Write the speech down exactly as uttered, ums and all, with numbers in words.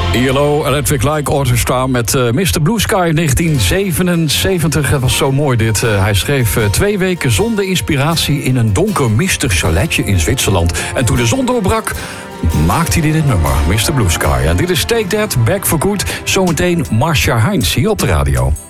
I L O Electric Light Orchestra met uh, mister Blue Sky negentien zevenenzeventig. Het was zo mooi dit. Uh, hij schreef uh, twee weken zonder inspiratie in een donker mistig chaletje in Zwitserland. En toen de zon doorbrak, maakte hij dit nummer, mister Blue Sky. En dit is Take That, Back for Good. Zometeen Marcia Heinz hier op de radio.